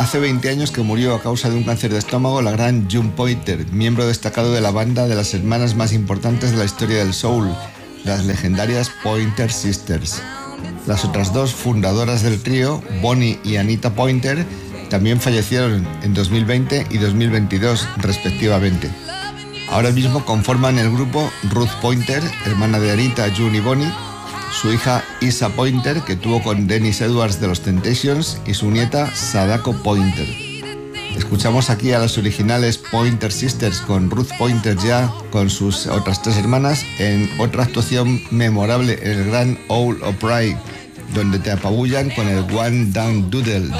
hace 20 años que murió a causa de un cáncer de estómago la gran June Pointer, miembro destacado de la banda de las hermanas más importantes de la historia del soul, las legendarias Pointer Sisters. Las otras dos fundadoras del trío, Bonnie y Anita Pointer, también fallecieron en 2020 y 2022, respectivamente. Ahora mismo conforman el grupo Ruth Pointer, hermana de Anita, June y Bonnie, su hija Isa Pointer, que tuvo con Dennis Edwards de los Temptations, y su nieta Sadako Pointer. Escuchamos aquí a las originales Pointer Sisters con Ruth Pointer ya con sus otras tres hermanas en otra actuación memorable en el Grand Ole Opry, donde te apabullan con el One Down Doodle